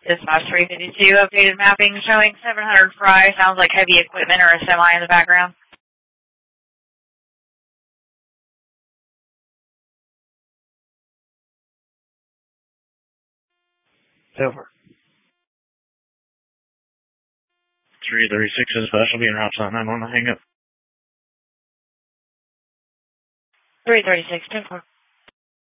Dispatch 352, updated mapping showing 700 Fry. Sounds like heavy equipment or a semi in the background. Over. 336 dispatch will be in route to 911. Hang up. 336, 10-4.